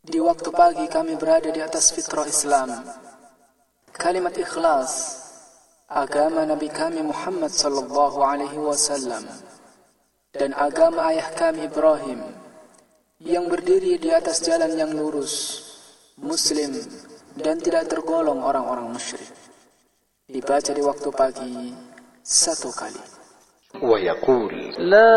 Di waktu pagi kami berada di atas fitrah Islam. Kalimat ikhlas, agama Nabi kami Muhammad sallallahu alaihi wasallam, dan agama ayah kami Ibrahim, yang berdiri di atas jalan yang lurus, muslim, dan tidak tergolong orang-orang musyrik. Dibaca di waktu pagi 1 kali. ويقول لا